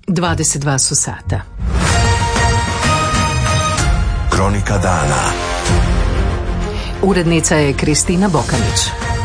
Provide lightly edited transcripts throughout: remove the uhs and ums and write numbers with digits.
22 su sata. Kronika dana. Urednica je Kristina Bokanić.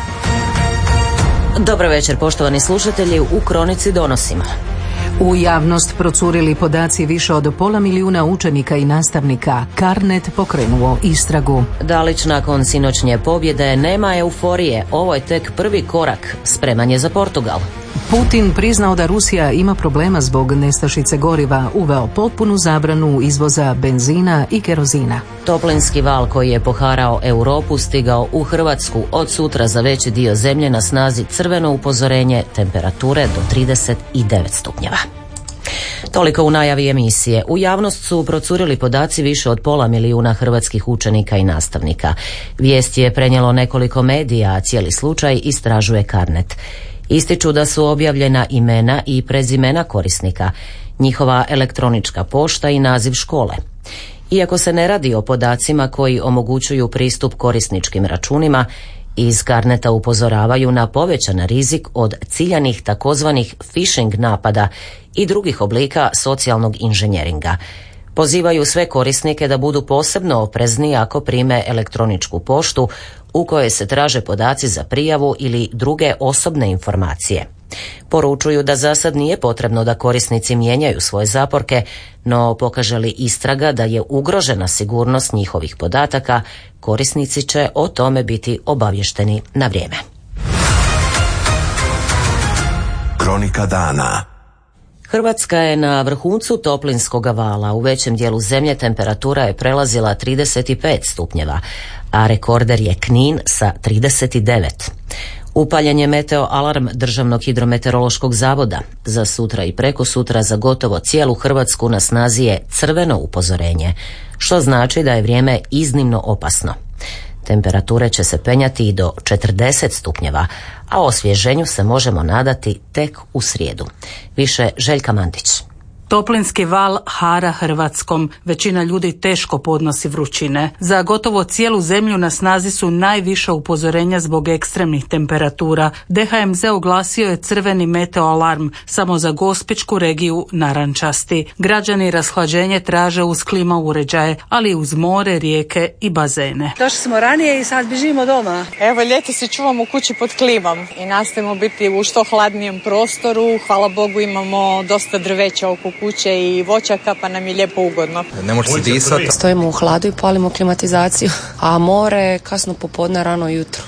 Dobro večer, poštovani slušatelji, u Kronici donosimo. U javnost procurili podaci više od 500.000 učenika i nastavnika. Carnet pokrenuo istragu. Dalić nakon sinoćnje pobjede nema euforije. Ovo je tek prvi korak. Spreman je za Portugal. Putin priznao da Rusija ima problema zbog nestašice goriva, uveo potpunu zabranu izvoza benzina i kerozina. Toplinski val koji je poharao Europu stigao u Hrvatsku. Od sutra za veći dio zemlje na snazi crveno upozorenje, temperature do 39 stupnjeva. Toliko u najavi emisije. U javnost su procurili podaci više od 500.000 hrvatskih učenika i nastavnika. Vijest je prenijelo nekoliko medija, a cijeli slučaj istražuje Carnet. Ističu da su objavljena imena i prezimena korisnika, njihova elektronička pošta i naziv škole. Iako se ne radi o podacima koji omogućuju pristup korisničkim računima, iz Carneta upozoravaju na povećan rizik od ciljanih takozvanih phishing napada i drugih oblika socijalnog inženjeringa. Pozivaju sve korisnike da budu posebno oprezni ako prime elektroničku poštu u kojoj se traže podaci za prijavu ili druge osobne informacije. Poručuju da za sad nije potrebno da korisnici mijenjaju svoje zaporke, no pokaže li istraga da je ugrožena sigurnost njihovih podataka, korisnici će o tome biti obavješteni na vrijeme. Kronika dana. Hrvatska je na vrhuncu toplinskog vala. U većem dijelu zemlje temperatura je prelazila 35 stupnjeva, a rekorder je Knin sa 39. Upaljen je meteo alarm Državnog hidrometeorološkog zavoda. Za sutra i prekosutra za gotovo cijelu Hrvatsku na snazi je crveno upozorenje, što znači da je vrijeme iznimno opasno. Temperature će se penjati i do 40 stupnjeva, a osvježenju se možemo nadati tek u srijedu. Više Željka Mandić. Toplinski val hara Hrvatskom. Većina ljudi teško podnosi vrućine. Za gotovo cijelu zemlju na snazi su najviša upozorenja zbog ekstremnih temperatura. DHMZ oglasio je crveni meteo alarm samo za Gospićku regiju narančasti. Građani rashlađenje traže uz klima uređaje, ali uz more, rijeke i bazene. Došli smo ranije i sad bježimo doma. Evo, ljeti se čuvamo u kući pod klimom i nastojimo biti u što hladnijem prostoru. Hvala Bogu imamo dosta drveća oko kuće i voćaka, pa nam je lijepo ugodno. Ne može se disati. Stojimo u hladu i palimo klimatizaciju, a more kasno popodne, rano jutro.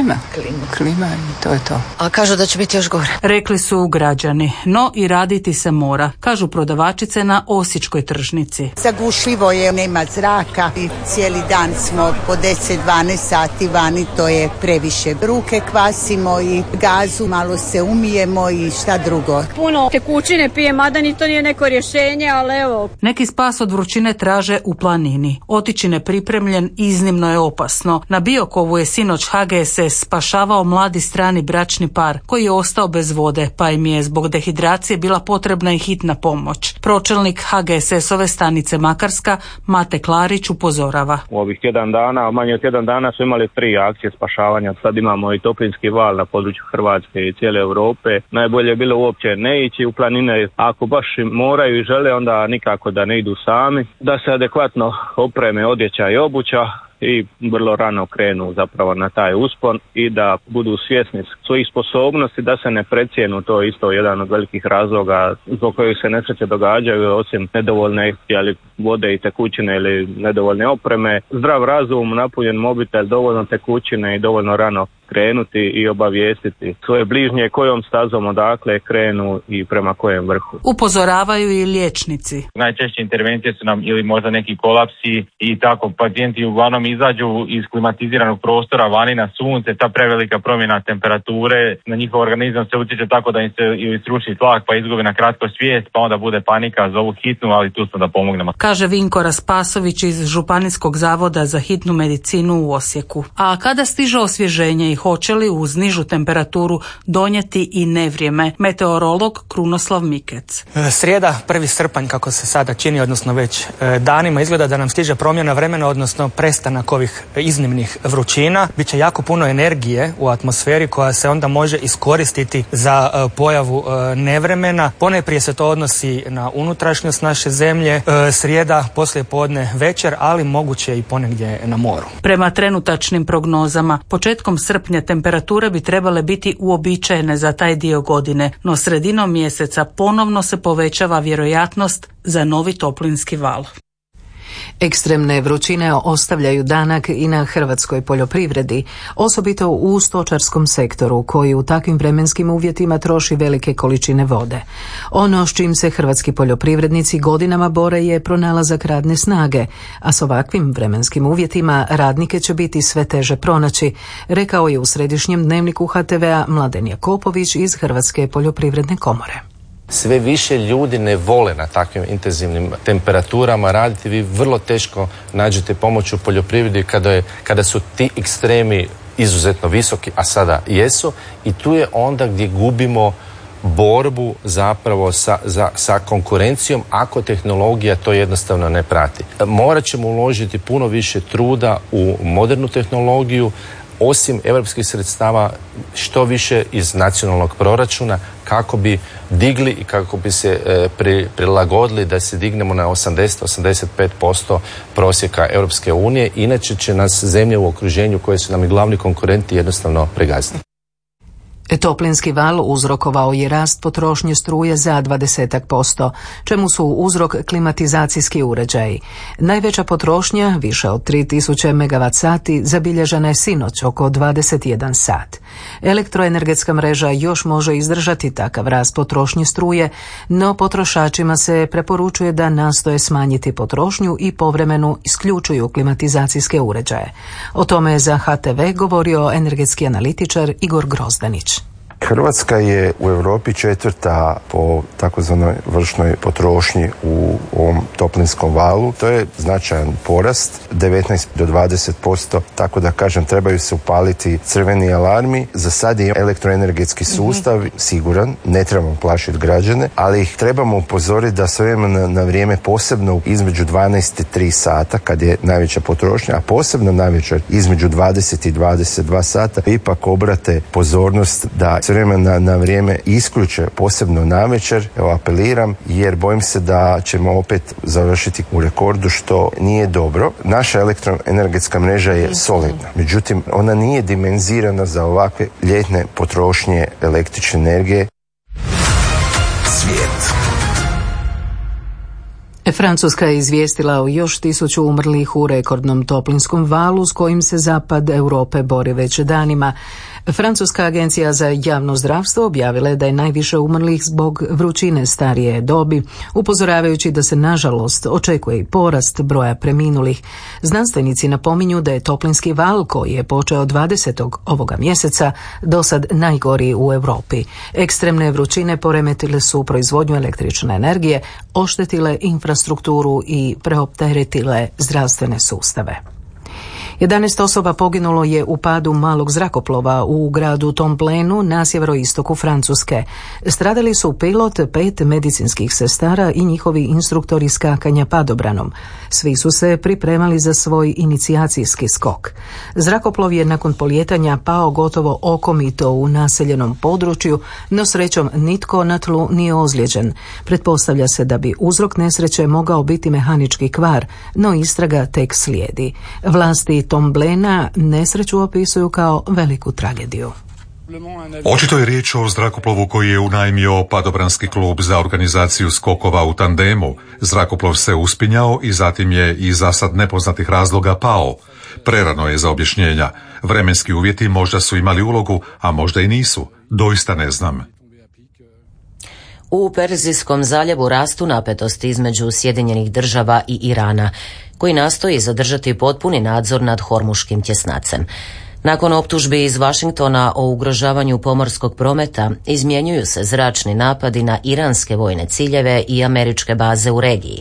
Klima i to je to. A kažu da će biti još gore. Rekli su građani, no i raditi se mora, kažu prodavačice na Osječkoj tržnici. Zagušljivo je, nema zraka i cijeli dan smo po 10-12 sati vani, to je previše. Ruke kvasimo i gazu, malo se umijemo i šta drugo. Puno tekućine pije, mada ni to nije neko rješenje, ali evo. Neki spas od vrućine traže u planini. Otići nepripremljen iznimno je opasno. Na Biokovu je sinoć HGSS spašavao mladi strani bračni par koji je ostao bez vode, pa im je zbog dehidracije bila potrebna i hitna pomoć. Pročelnik HGSS-ove stanice Makarska, Mate Klarić, upozorava. U ovih manje od tjedan dana su imali 3 akcije spašavanja. Sad imamo i toplinski val na području Hrvatske i cijele Europe. Najbolje je bilo uopće ne ići u planine. Ako baš moraju i žele, onda nikako da ne idu sami. Da se adekvatno opreme odjeća i obuća i vrlo rano krenu zapravo na taj uspon i da budu svjesni svojih sposobnosti, da se ne precijenu. To je isto jedan od velikih razloga zbog kojih se nesreće događaju, osim nedovoljne vode i tekućine ili nedovoljne opreme. Zdrav razum, napunjen mobitel, dovoljno tekućine i dovoljno rano krenuti i obavijestiti svoje bližnje kojom stazom odakle krenu i prema kojem vrhu. Upozoravaju i liječnici. Najčešće intervencije su nam ili možda neki kolapsi i tako pacijenti uglavnom izađu iz klimatiziranog prostora vani na sunce, ta prevelika promjena temperature na njihov organizam se utječe tako da im se ili sruši tlak pa izgubi na kratko svijest, pa onda bude panika, zovu hitnu, ali tu smo da pomognemo. Kaže Vinko Raspasović iz Županijskog zavoda za hitnu medicinu u Osijeku. A kada stiže osvježenje i hoće li uz nižu temperaturu donijeti i nevrijeme. Meteorolog Krunoslav Mikec. Srijeda, 1. srpanj, kako se sada čini, odnosno već danima, izgleda da nam stiže promjena vremena, odnosno prestanak ovih iznimnih vrućina. Biće jako puno energije u atmosferi koja se onda može iskoristiti za pojavu nevremena. Ponajprije se to odnosi na unutrašnjost naše zemlje, srijeda, poslije podne, večer, ali moguće i ponegdje na moru. Prema trenutačnim prognozama, početkom srpnja temperature bi trebale biti uobičajene za taj dio godine, no sredinom mjeseca ponovno se povećava vjerojatnost za novi toplinski val. Ekstremne vrućine ostavljaju danak i na hrvatskoj poljoprivredi, osobito u stočarskom sektoru koji u takvim vremenskim uvjetima troši velike količine vode. Ono s čim se hrvatski poljoprivrednici godinama bore je pronalazak radne snage, a s ovakvim vremenskim uvjetima radnike će biti sve teže pronaći, rekao je u središnjem dnevniku HTV-a Mladen Jakopović iz Hrvatske poljoprivredne komore. Sve više ljudi ne vole na takvim intenzivnim temperaturama raditi. Vi vrlo teško nađete pomoć u poljoprivredi kada su ti ekstremi izuzetno visoki, a sada jesu. I tu je onda gdje gubimo borbu zapravo sa konkurencijom ako tehnologija to jednostavno ne prati. Morat ćemo uložiti puno više truda u modernu tehnologiju, osim europskih sredstava što više iz nacionalnog proračuna kako bi digli i kako bi se prilagodili da se dignemo na 80-85% prosjeka Europske unije. Inače će nas zemlje u okruženju koje su nam i glavni konkurenti jednostavno pregaziti. Toplinski val uzrokovao je rast potrošnje struje za 20%, čemu su uzrok klimatizacijski uređaji. Najveća potrošnja, više od 3000 MWh, zabilježena je sinoć oko 21 sat. Elektroenergetska mreža još može izdržati takav rast potrošnje struje, no potrošačima se preporučuje da nastoje smanjiti potrošnju i povremeno isključuju klimatizacijske uređaje. O tome je za HTV govorio energetski analitičar Igor Grozdanić. Hrvatska je u Europi 4. po takozvanoj vršnoj potrošnji u ovom toplinskom valu. To je značajan porast, 19 do 20%, tako da kažem trebaju se upaliti crveni alarmi. Za sad je elektroenergetski sustav siguran, ne trebamo plašiti građane, ali ih trebamo upozoriti da s vremena na vrijeme, posebno između 12 i 3 sata kad je najveća potrošnja, a posebno navečer između 20 i 22 sata, ipak obrate pozornost da s vremena na vrijeme isključe, posebno navečer. Evo, apeliram, jer bojim se da ćemo opet završiti u rekordu, što nije dobro. Naša elektroenergetska mreža je solidna, međutim ona nije dimenzirana za ovakve ljetne potrošnje električne energije. Svijet. Francuska je izvijestila o još 1000 umrlih u rekordnom toplinskom valu s kojim se zapad Europe bori već danima. Francuska agencija za javno zdravstvo objavila je da je najviše umrlih zbog vrućine starije dobi, upozoravajući da se nažalost očekuje i porast broja preminulih. Znanstvenici napominju da je toplinski val koji je počeo 20. ovoga mjeseca dosad najgoriji u Europi. Ekstremne vrućine poremetile su proizvodnju električne energije, oštetile infrastrukturu i preopteretile zdravstvene sustave. 11 osoba poginulo je u padu malog zrakoplova u gradu Tomplenu na sjeveroistoku Francuske. Stradali su pilot, 5 medicinskih sestara i njihovi instruktori skakanja padobranom. Svi su se pripremali za svoj inicijacijski skok. Zrakoplov je nakon polijetanja pao gotovo okomito u naseljenom području, no srećom nitko na tlu nije ozlijeđen. Pretpostavlja se da bi uzrok nesreće mogao biti mehanički kvar, no istraga tek slijedi. Vlasti Tomblena nesreću opisuju kao veliku tragediju. Očito je riječ o zrakoplovu koji je unajmio padobranski klub za organizaciju skokova u tandemu. Zrakoplov se uspinjao i zatim je iz zasad nepoznatih razloga pao. Prerano je za objašnjenja. Vremenski uvjeti možda su imali ulogu, a možda i nisu. Doista ne znam. U Perzijskom zaljevu rastu napetosti između Sjedinjenih Država i Irana, koji nastoji zadržati potpuni nadzor nad Hormuškim tjesnacem. Nakon optužbi iz Washingtona o ugrožavanju pomorskog prometa, izmjenjuju se zračni napadi na iranske vojne ciljeve i američke baze u regiji.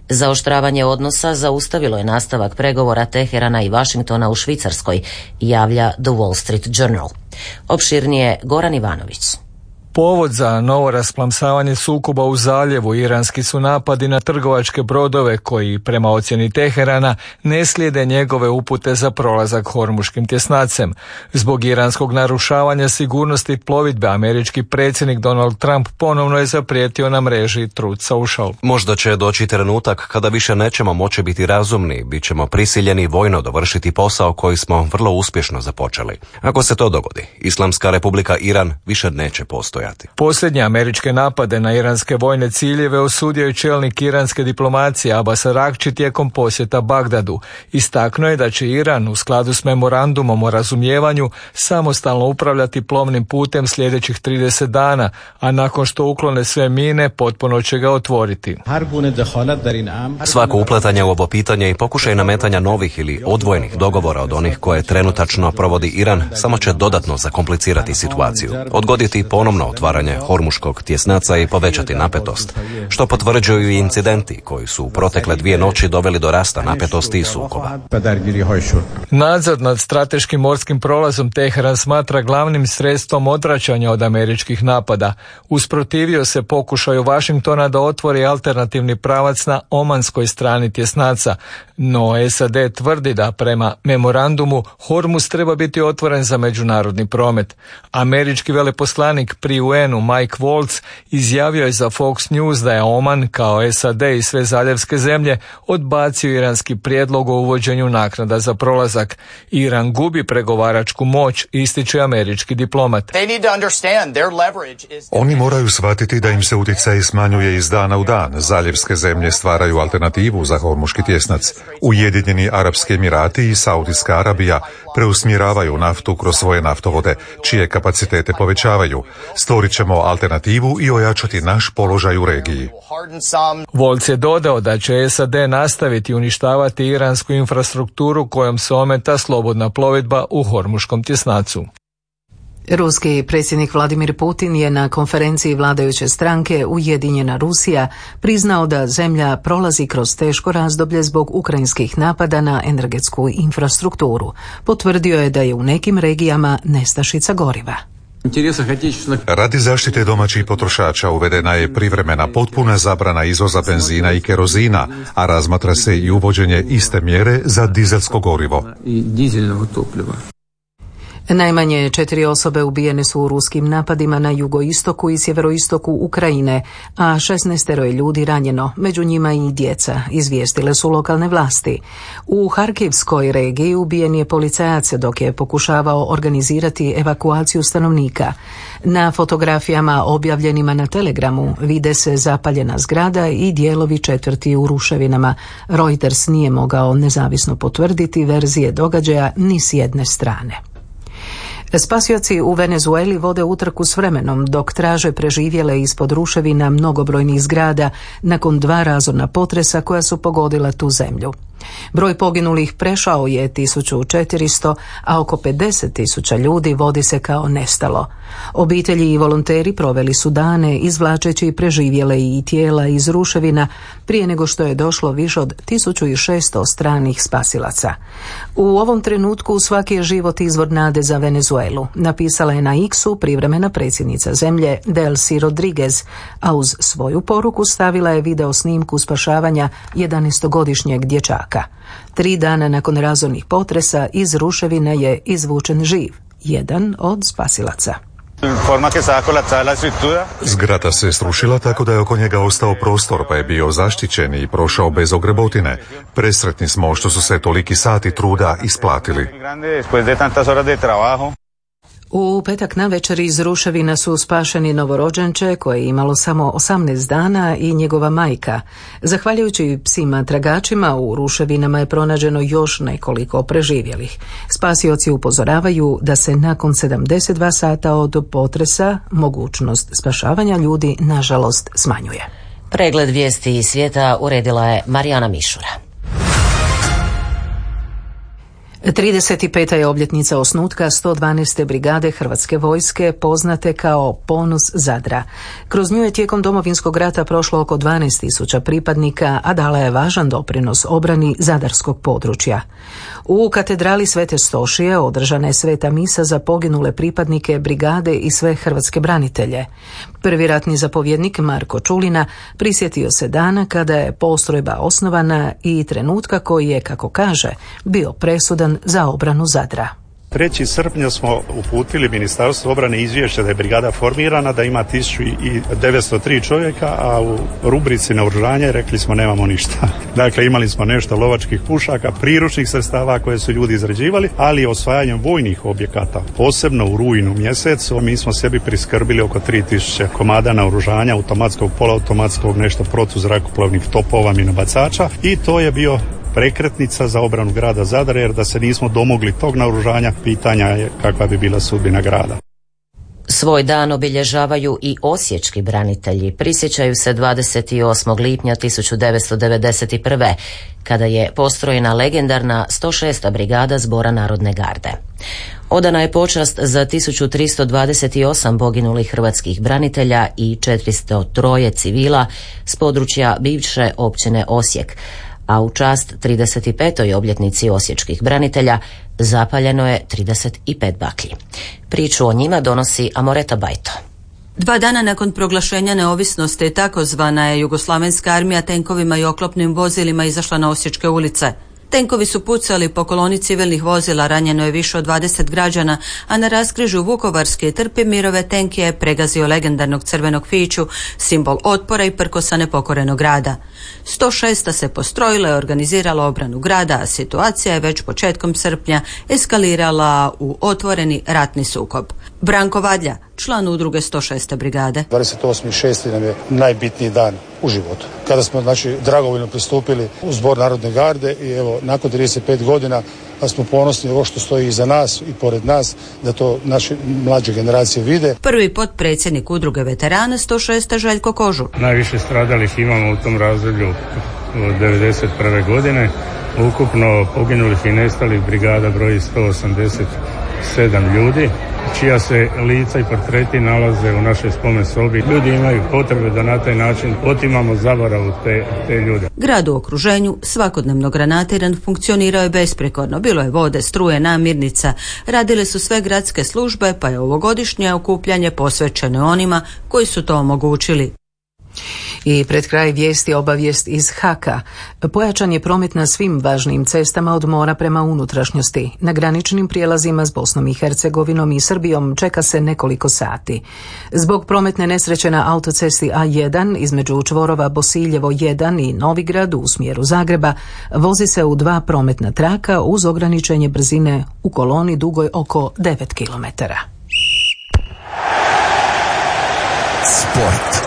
Zaoštravanje odnosa zaustavilo je nastavak pregovora Teherana i Washingtona u Švicarskoj, javlja The Wall Street Journal. Opširnije Goran Ivanović. Povod za novo rasplamsavanje sukoba u zaljevu iranski su napadi na trgovačke brodove koji, prema ocjeni Teherana, ne slijede njegove upute za prolazak Hormuškim tjesnacem. Zbog iranskog narušavanja sigurnosti plovidbe, američki predsjednik Donald Trump ponovno je zaprijetio na mreži Truth Social. Možda će doći trenutak kada više nećemo moći biti razumni, bit ćemo prisiljeni vojno dovršiti posao koji smo vrlo uspješno započeli. Ako se to dogodi, Islamska republika Iran više neće postojati. Posljednje američke napade na iranske vojne ciljeve osudio je čelnik iranske diplomacije Abbas Araghči tijekom posjeta Bagdadu. Istaknuo je da će Iran u skladu s memorandumom o razumijevanju samostalno upravljati plovnim putem sljedećih 30 dana, a nakon što uklone sve mine potpuno će ga otvoriti. Svako upletanje u ovo pitanje i pokušaj nametanja novih ili odvojenih dogovora od onih koje trenutačno provodi Iran samo će dodatno zakomplicirati situaciju, odgoditi ponovno otvaranje Hormuškog tjesnaca i povećati napetost, što potvrđuju i incidenti koji su u protekle 2 noći doveli do rasta napetosti i sukoba. Nadzor nad strateškim morskim prolazom Teheran smatra glavnim sredstvom odvraćanja od američkih napada. Usprotivio se pokušaju Washingtona da otvori alternativni pravac na omanskoj strani tjesnaca, no SAD tvrdi da prema memorandumu Hormuz treba biti otvoren za međunarodni promet. Američki veleposlanik pri UN-u Mike Waltz izjavio je za Fox News da je Oman, kao SAD i sve zaljevske zemlje, odbacio iranski prijedlog o uvođenju naknada za prolazak. Iran gubi pregovaračku moć, ističe američki diplomat. Oni moraju shvatiti da im se utjecaj smanjuje iz dana u dan. Zaljevske zemlje stvaraju alternativu za Hormuški tjesnac. Ujedinjeni Arapski Emirati i Saudijska Arabija preusmjeravaju naftu kroz svoje naftovode, čije kapacitete povećavaju. Stvorit ćemo alternativu i ojačati naš položaj u regiji. Volc je dodao da će SAD nastaviti uništavati iransku infrastrukturu kojom se ometa slobodna plovidba u Hormuškom tjesnacu. Ruski predsjednik Vladimir Putin je na konferenciji vladajuće stranke Ujedinjena Rusija priznao da zemlja prolazi kroz teško razdoblje zbog ukrajinskih napada na energetsku infrastrukturu. Potvrdio je da je u nekim regijama nestašica goriva. Radi zaštite domaćih potrošača uvedena je privremena potpuna zabrana izvoza benzina i kerozina, a razmatra se i uvođenje iste mjere za dizelsko gorivo. Najmanje 4 osobe ubijene su u ruskim napadima na jugoistoku i sjeveroistoku Ukrajine, a 16 je ljudi ranjeno, među njima i djeca, izvijestile su lokalne vlasti. U Harkivskoj regiji ubijen je policajac dok je pokušavao organizirati evakuaciju stanovnika. Na fotografijama objavljenima na Telegramu vide se zapaljena zgrada i dijelovi četvrti u ruševinama. Reuters nije mogao nezavisno potvrditi verzije događaja ni s jedne strane. Spasioci u Venezueli vode utrku s vremenom dok traže preživjele ispod ruševina mnogobrojnih zgrada nakon 2 razorna potresa koja su pogodila tu zemlju. Broj poginulih prešao je 1400, a oko 50.000 ljudi vodi se kao nestalo. Obitelji i volonteri proveli su dane izvlačeći preživjele i tijela iz ruševina prije nego što je došlo više od 1600 stranih spasilaca. U ovom trenutku svaki je život izvor nade za Venezuelu, napisala je na X-u privremena predsjednica zemlje Delcy Rodriguez, a uz svoju poruku stavila je video snimku spašavanja 11-godišnjeg dječaka. 3 dana nakon razornih potresa iz ruševina je izvučen živ, jedan od spasilaca. Zgrada se srušila tako da je oko njega ostao prostor, pa je bio zaštićen i prošao bez ogrebotine. Presretni smo što su se toliki sati truda isplatili. U petak navečer iz ruševina su spašeni novorođenče koje je imalo samo 18 dana i njegova majka. Zahvaljujući psima tragačima u ruševinama je pronađeno još nekoliko preživjelih. Spasioci upozoravaju da se nakon 72 sata od potresa mogućnost spašavanja ljudi nažalost smanjuje. Pregled vijesti iz svijeta uredila je Marijana Mišura. 35. je obljetnica osnutka 112. brigade Hrvatske vojske, poznate kao Ponos Zadra. Kroz nju je tijekom Domovinskog rata prošlo oko 12.000 pripadnika, a dala je važan doprinos obrani zadarskog područja. U katedrali Svete Stošije održana je sveta misa za poginule pripadnike brigade i sve hrvatske branitelje. Prvi ratni zapovjednik Marko Čulina prisjetio se dana kada je postrojba osnovana i trenutka koji je, kako kaže, bio presudan za obranu Zadra. 3. srpnja smo uputili Ministarstvu obrane izvješće da je brigada formirana, da ima 1903 čovjeka, a u rubrici naoružanje rekli smo nemamo ništa. Dakle, imali smo nešto lovačkih pušaka, priručnih sredstava koje su ljudi izrađivali, ali osvajanjem vojnih objekata, posebno u rujnu mjesecu, mi smo sebi priskrbili oko 3000 komada naoružanja, automatskog, poluautomatskog, nešto protuzrakoplovnih topova, minobacača, i to je bio prekretnica za obranu grada Zadra, jer da se nismo domogli tog naoružanja, pitanja je kakva bi bila sudbina grada. Svoj dan obilježavaju i osječki branitelji. Prisjećaju se 28. lipnja 1991. kada je postrojena legendarna 106. brigada Zbora Narodne garde. Odana je počast za 1328 poginulih hrvatskih branitelja i 403 civila s područja bivše općine Osijek, a u čast 35. obljetnici osječkih branitelja zapaljeno je 35 baklji. Priču o njima donosi Amoreta Bajto. 2 dana nakon proglašenja neovisnosti takozvana je Jugoslavenska armija tenkovima i oklopnim vozilima izašla na osječke ulice. Tenkovi su pucali po koloni civilnih vozila, ranjeno je više od 20 građana, a na raskrižju Vukovarske i Trpimirove tenk je pregazio legendarnog crvenog fiću, simbol otpora i prkosa nepokorenog grada. 106. se postrojila i organizirala obranu grada, a situacija je već početkom srpnja eskalirala u otvoreni ratni sukob. Branko Vadlja, član udruge 106. brigade. 28.6. nam je najbitniji dan u životu. Kada smo dragovoljno pristupili u Zbor Narodne garde i evo nakon 35 godina smo ponosni ovo što stoji iza nas i pored nas, da to naše mlađe generacije vide. Prvi potpredsjednik udruge veterana 106. Željko Kožul. Najviše stradalih imamo u tom razdoblju od 1991. godine. Ukupno poginulih i nestalih brigada broji 187 ljudi, čija se lica i portreti nalaze u našoj spomen sobi. Ljudi imaju potrebe da na taj način otimamo zaboravu te ljude. Grad u okruženju svakodnevno granatiran funkcionirao je besprekorno. Bilo je vode, struje, namirnica. Radile su sve gradske službe, pa je ovogodišnje okupljanje posvećeno onima koji su to omogućili. I pred kraj vijesti obavijest iz Haka. Pojačan je promet na svim važnim cestama od mora prema unutrašnjosti. Na graničnim prijelazima s Bosnom i Hercegovinom i Srbijom čeka se nekoliko sati. Zbog prometne nesreće na autocesti A1 između čvorova Bosiljevo 1 i Novigrad u smjeru Zagreba vozi se u 2 prometna traka uz ograničenje brzine u koloni dugoj oko 9 km. Sport.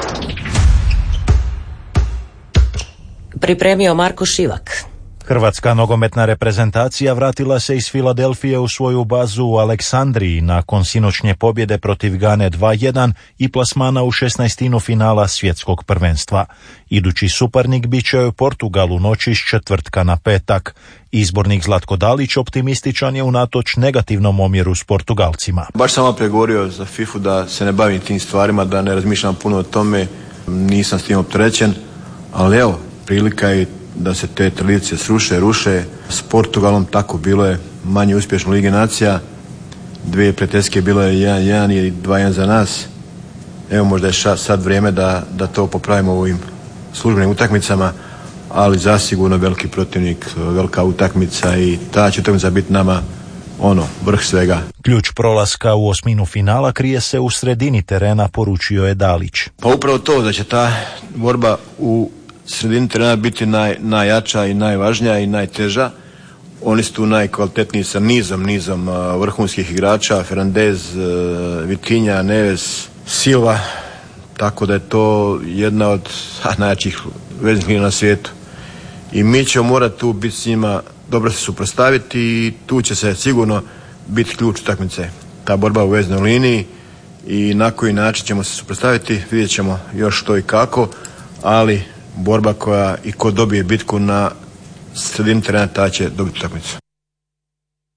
Pripremio Marko Šivak. Hrvatska nogometna reprezentacija vratila se iz Filadelfije u svoju bazu u Aleksandriji nakon sinoćnje pobjede protiv Gane 2-1 i plasmana u 16. finala svjetskog prvenstva. Idući suparnik bit će Portugal u noći s četvrtka na petak. Izbornik Zlatko Dalić optimističan je unatoč negativnom omjeru s Portugalcima. Baš sam vam pregovorio za FIFA da se ne bavim tim stvarima, da ne razmišljam puno o tome, nisam s tim opterećen, ali evo, prilika je da se te tradicije ruše. S Portugalom tako bilo je manje uspješno u Ligi nacija. 2 prijateljske bilo je 1-1 i 2-1 za nas. Evo možda je sad vrijeme da to popravimo u ovim službenim utakmicama, ali zasigurno veliki protivnik, velika utakmica i ta će utakmica biti nama vrh svega. Ključ prolaska u osminu finala krije se u sredini terena, poručio je Dalić. Pa upravo to, da će ta borba u sredini terena biti najjača i najvažnija i najteža. Oni su tu najkvalitetniji sa nizom vrhunskih igrača, Fernandez, Vitinha, Neves, Silva, tako da je to jedna od najjačih veznih linija na svijetu. I mi ćemo morati tu biti s njima, dobro se suprotstaviti i tu će se sigurno biti ključ utakmice. Ta borba u veznoj liniji i na koji način ćemo se suprotstaviti, vidjet ćemo još što i kako, ali borba koja i ko dobije bitku na sredini terena, ta će dobiti utakmicu.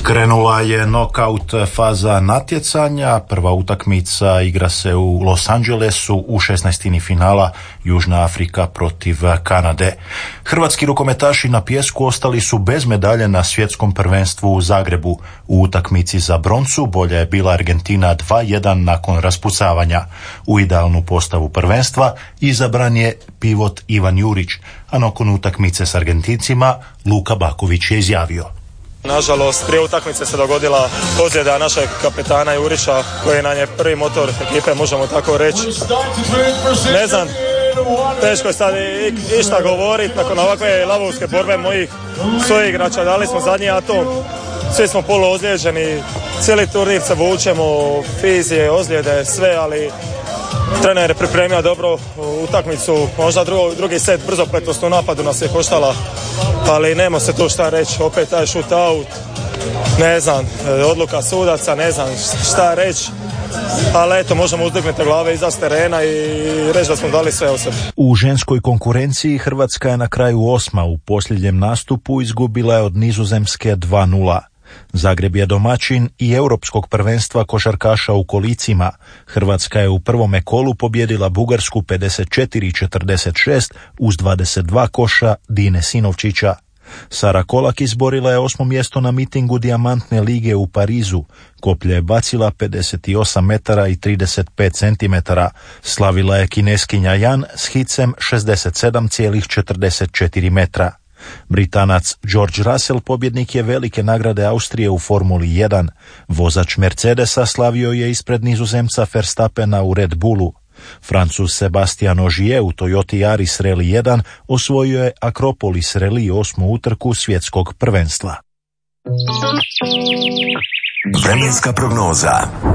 Krenula je nokaut faza natjecanja. Prva utakmica igra se u Los Angelesu u 16. finala Južna Afrika protiv Kanade. Hrvatski rukometaši na pijesku ostali su bez medalje na svjetskom prvenstvu u Zagrebu. U utakmici za broncu bolja je bila Argentina 2:1 nakon raspucavanja. U idealnu postavu prvenstva izabran je pivot Ivan Jurić, a nakon utakmice s Argentincima Luka Baković je izjavio: Nažalost, prije utakmice se dogodila ozljeda našeg kapetana Jurića, koji nam je prvi motor ekipe, možemo tako reći. Ne znam, teško je sad išta govoriti nakon ovakve lavovske borbe mojih suigrača. Dali smo zadnji atom, svi smo poluozlijeđeni, cijeli turnir se vučemo, fizije, ozljede, sve, ali trener je pripremio dobro utakmicu, možda drugi set brzopletost u napadu nas je koštala, ali nema se to šta reći, opet taj shootout, ne znam, odluka sudaca, ne znam šta reći, ali eto, možemo uzdignuti glave iza terena i reći da smo dali sve o sebi. U ženskoj konkurenciji Hrvatska je na kraju 8. U posljednjem nastupu izgubila je od Nizozemske 2:0. Zagreb je domaćin i europskog prvenstva košarkaša u kolicima. Hrvatska je u prvome kolu pobjedila Bugarsku 54-46 uz 22 koša Dine Sinovčića. Sara Kolak izborila je 8. mjesto na mitingu Dijamantne lige u Parizu. Koplje je bacila 58 metara i 35 centimetara. Slavila je Kineskinja Jan s hicem 67,44 metra. Britanac George Russell pobjednik je velike nagrade Austrije u Formuli 1. Vozač Mercedesa slavio je ispred Nizozemca Verstappena u Red Bullu. Francuz Sebastian Ogier u Toyota Yaris Rally 1 osvojio je Akropolis Rally 8. utrku svjetskog prvenstva. Vremenska prognoza.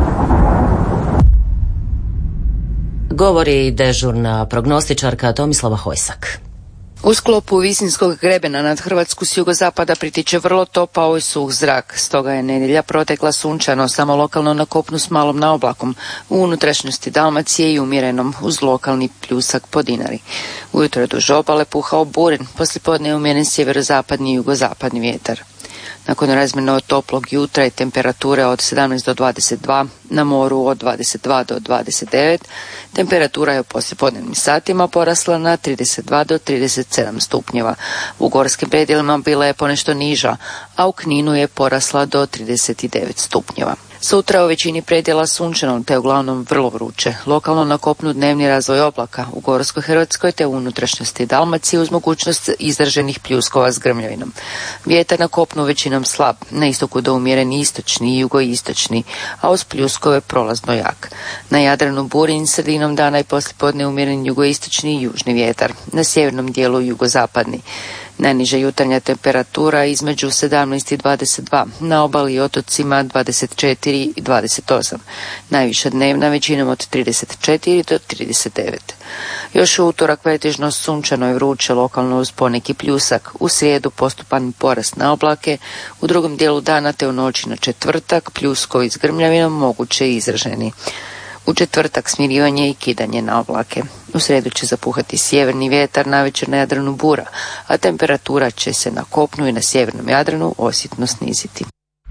Govori dežurna prognostičarka Tomislava Hojsak. U sklopu visinskog grebena nad Hrvatsku s jugozapada pritiče vrlo topao i suh zrak, stoga je nedjelja protekla sunčano, samo lokalno na kopnu s malom naoblakom, u unutrašnjosti Dalmacije i umjerenom uz lokalni pljusak po Dinari. Ujutro je duž obale puhao buren, poslijepodne je umjeren sjeverozapadni i jugozapadni vjetar. Nakon razmjerno toplog jutra i temperature od 17 do 22, na moru od 22 do 29, temperatura je u poslijepodnevnim satima porasla na 32 do 37 stupnjeva. U gorskim predjelima bila je ponešto niža, a u Kninu je porasla do 39 stupnjeva. Sutra u većini predjela sunčano te uglavnom vrlo vruće. Lokalno na kopnu dnevni razvoj oblaka, u Gorskoj Hrvatskoj te u unutrašnjosti Dalmacije uz mogućnost izraženih pljuskova s grmljavinom. Vjetar na kopnu većinom slab, na istoku do umjeren istočni i jugoistočni, a uz pljuskove prolazno jak. Na Jadranu burin sredinom dana i poslijepodne umjeren jugoistočni i južni vjetar, na sjevernom dijelu jugozapadni. Najniža jutarnja temperatura između 17 i 22, na obali i otocima 24 i 28. Najviša dnevna većinom od 34 do 39. Još u utorak pretežno sunčano i vruće, lokalno uz poneki pljusak. U srijedu postupan porast na oblake, u drugom dijelu dana te u noći na četvrtak pljuskovi s grmljavinom moguće i izraženi. U četvrtak smirivanje i kidanje na oblake. U srijedu će zapuhati sjeverni vjetar, navečer na Jadranu bura, a temperatura će se na kopnu i na sjevernom Jadranu osjetno sniziti.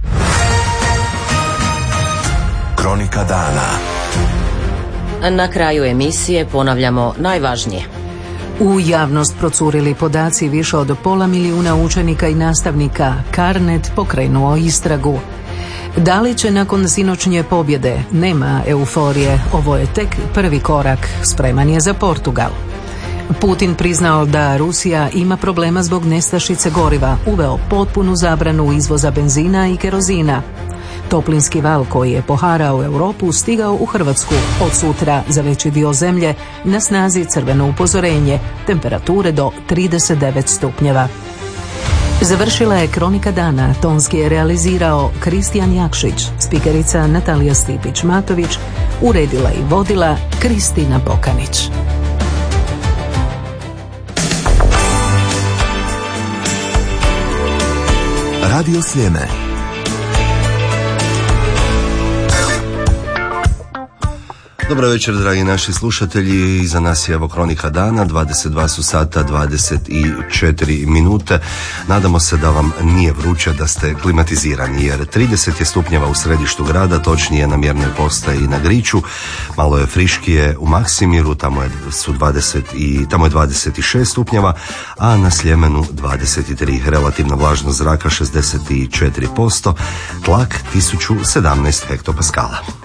Kronika dana. Na kraju emisije ponavljamo najvažnije. U javnost procurili podaci više od 500.000 učenika i nastavnika. Carnet pokrenuo istragu. Da li će nakon sinoćnje pobjede? Nema euforije, ovo je tek prvi korak, spreman je za Portugal. Putin priznao da Rusija ima problema zbog nestašice goriva, uveo potpunu zabranu izvoza benzina i kerozina. Toplinski val koji je poharao Europu stigao u Hrvatsku. Od sutra za veći dio zemlje na snazi crveno upozorenje, temperature do 39 stupnjeva. Završila je Kronika dana, tonski je realizirao Kristijan Jakšić, spikerica Natalija Stipić-Matović, uredila i vodila Kristina Bokanić. Radio Sljeme. Dobro večer, dragi naši slušatelji. Iza nas je evo kronika dana, 22 su sata 24 minute. Nadamo se da vam nije vruće, da ste klimatizirani, jer 30 je stupnjeva u središtu grada, točnije na mjernoj postaji na Griču. Malo je friškije u Maksimiru, tamo je 26 stupnjeva, a na Sljemenu 23. Relativna vlažnost zraka 64%, tlak 1017 hektopaskala.